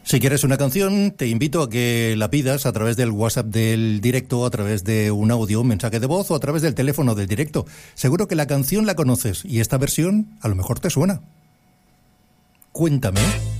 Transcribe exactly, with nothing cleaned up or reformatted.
Si quieres una canción, te invito a que la pidas a través del WhatsApp del directo, a través de un audio, un mensaje de voz o a través del teléfono del directo. Seguro que la canción la conoces y esta versión a lo mejor te suena. Cuéntame.